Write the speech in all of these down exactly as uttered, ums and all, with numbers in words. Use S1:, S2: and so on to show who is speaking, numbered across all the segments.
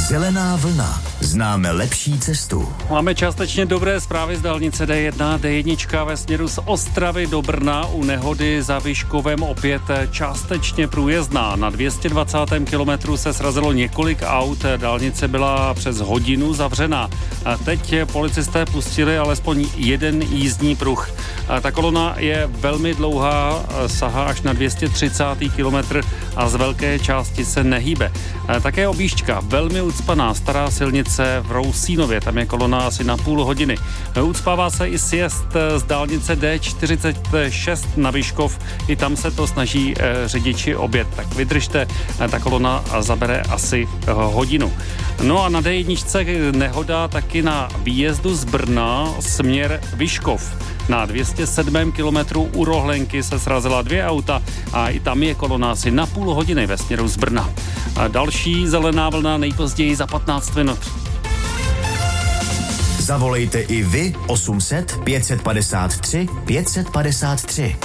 S1: Zelená vlna. Známe lepší cestu.
S2: Máme částečně dobré zprávy z dálnice D jedna, D jedna ve směru z Ostravy do Brna u nehody za Vyškovem opět částečně průjezdná. Na dvě stě dvacátém kilometru se srazilo několik aut, dálnice byla přes hodinu zavřená. A teď policisté pustili alespoň jeden jízdní pruh. A ta kolona je velmi dlouhá, sahá až na dvě stě třicátý kilometr a z velké části se nehýbe. A také objížďka, velmi ucpaná stará silnice v Rousínově, tam je kolona asi na půl hodiny. Ucpává se i sjezd z dálnice D čtyřicet šest na Vyškov, i tam se to snaží e, řidiči objet. Tak vydržte, e, ta kolona zabere asi e, hodinu. No a na D jedna nehoda taky na výjezdu z Brna směr Vyškov. Na dvě stě sedmém kilometru u Rohlenky se srazila dvě auta a i tam je kolona asi na půl hodiny ve směru z Brna. A další zelená vlna nejpozději za patnáct minut.
S1: Zavolejte i vy osm set pět set padesát tři pět set padesát tři.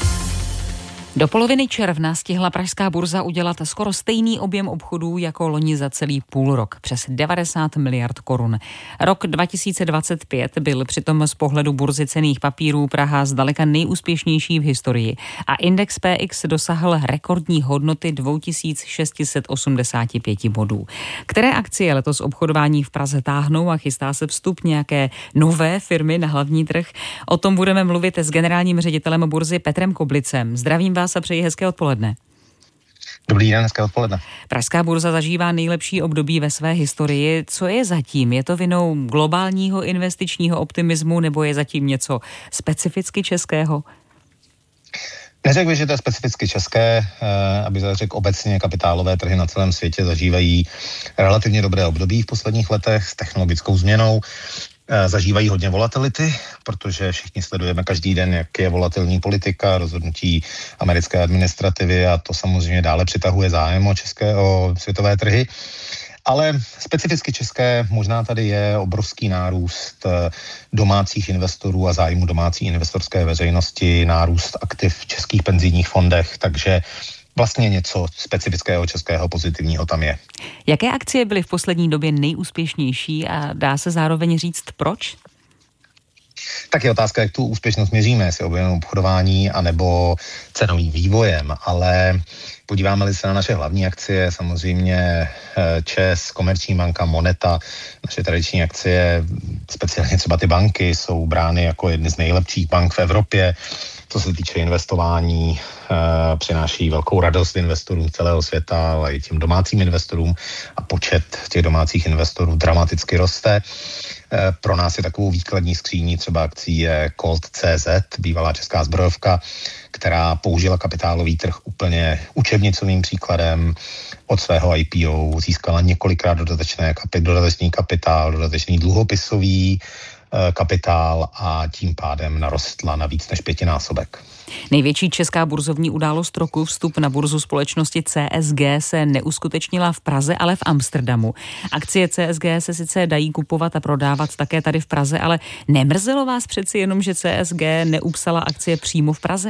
S3: Do poloviny června stihla pražská burza udělat skoro stejný objem obchodů jako loni za celý půl rok, přes devadesát miliard korun. Rok dva tisíce dvacet pět byl přitom z pohledu burzy cenných papírů Praha zdaleka nejúspěšnější v historii a index P X dosáhl rekordní hodnoty dva tisíce šest set osmdesát pět bodů. Které akcie letos obchodování v Praze táhnou a chystá se vstup nějaké nové firmy na hlavní trh? O tom budeme mluvit s generálním ředitelem burzy Petrem Koblicem. Zdravím vás a přeji hezké odpoledne.
S4: Dobrý den, hezké odpoledne.
S3: Pražská burza zažívá nejlepší období ve své historii. Co je zatím? Je to vinou globálního investičního optimismu nebo je zatím něco specificky českého?
S4: Neřekl bych, že to je specificky české, aby řekl obecně kapitálové trhy na celém světě zažívají relativně dobré období v posledních letech s technologickou změnou. Zažívají hodně volatility, protože všichni sledujeme každý den, jak je volatilní politika, rozhodnutí americké administrativy a to samozřejmě dále přitahuje zájem o české, o světové trhy. Ale specificky české možná tady je obrovský nárůst domácích investorů a zájmu domácí investorské veřejnosti, nárůst aktiv v českých penzijních fondech, takže vlastně něco specifického českého pozitivního tam je.
S3: Jaké akcie byly v poslední době nejúspěšnější a dá se zároveň říct proč?
S4: Tak je otázka, jak tu úspěšnost měříme, jestli objemem obchodování anebo cenovým vývojem, ale podíváme-li se na naše hlavní akcie, samozřejmě ČEZ, Komerční banka, Moneta, naše tradiční akcie, speciálně třeba ty banky, jsou brány jako jedny z nejlepších bank v Evropě. Co se týče investování, e, přináší velkou radost investorům celého světa, ale i těm domácím investorům a počet těch domácích investorů dramaticky roste. E, pro nás je takovou výkladní skříní třeba akcí je Colt tečka cé zet, bývalá česká zbrojovka, která použila kapitálový trh úplně učebnicovým příkladem. Od svého I P O získala několikrát dodatečné kapi, dodatečný kapitál, dodatečný dluhopisový kapitál a tím pádem narostla na víc než pětinásobek.
S3: Největší česká burzovní událost roku, vstup na burzu společnosti C S G, se neuskutečnila v Praze, ale v Amsterdamu. Akcie C S G se sice dají kupovat a prodávat také tady v Praze, ale nemrzelo vás přeci jenom, že C S G neupsala akcie přímo v Praze?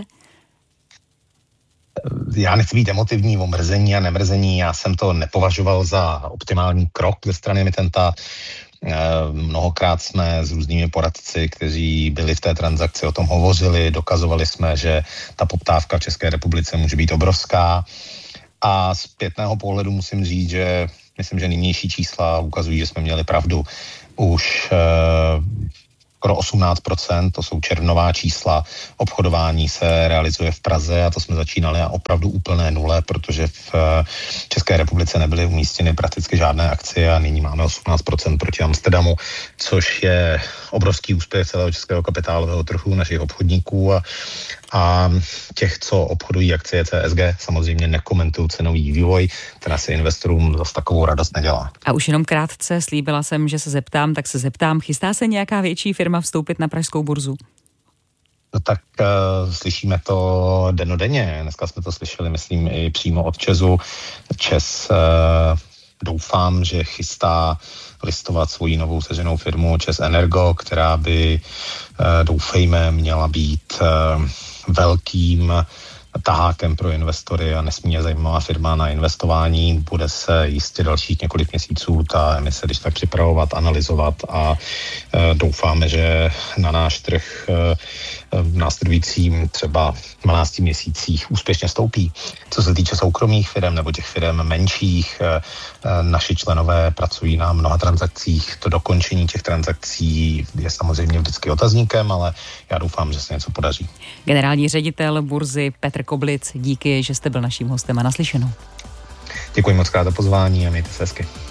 S4: Já nechci být emotivní o mrzení a nemrzení, já jsem to nepovažoval za optimální krok ze strany emitenta. Mnohokrát jsme s různými poradci, kteří byli v té transakci, o tom hovořili, dokazovali jsme, že ta poptávka v České republice může být obrovská a z zpětného pohledu musím říct, že myslím, že nynější čísla ukazují, že jsme měli pravdu. Už skoro osmnáct procent, to jsou červnová čísla, obchodování se realizuje v Praze a to jsme začínali na opravdu úplné nule, protože v České republice nebyly umístěny prakticky žádné akcie a nyní máme osmnáct procent proti Amsterdamu, což je obrovský úspěch celého českého kapitálového trhu, našich obchodníků a, a těch, co obchodují akcie C S G, samozřejmě nekomentují cenový vývoj, která se investorům zase takovou radost nedělá.
S3: A už jenom krátce, slíbila jsem, že se zeptám, tak se zeptám, chystá se nějaká větší firma vstoupit na pražskou burzu?
S4: No tak uh, slyšíme to dennodenně. Dneska jsme to slyšeli, myslím, i přímo od ČEZu. ČEZ uh, doufám, že chystá listovat svoji novou seženou firmu ČEZ Energo, která by, uh, doufejme, měla být uh, velkým tahákem pro investory a nesmírně zajímavá firma na investování. Bude se jistě dalších několik měsíců ta emise když tak připravovat, analyzovat a e, doufáme, že na náš trh e, v následujícím třeba dvanácti měsících úspěšně stoupí. Co se týče soukromých firm nebo těch firm menších, e, e, naši členové pracují na mnoha transakcích. To dokončení těch transakcí je samozřejmě vždycky otazníkem, ale já doufám, že se něco podaří.
S3: Generální ředitel burzy Petr Koblic, díky, že jste byl naším hostem a naslyšenou.
S4: Děkuji moc krát za pozvání a mějte se hezky.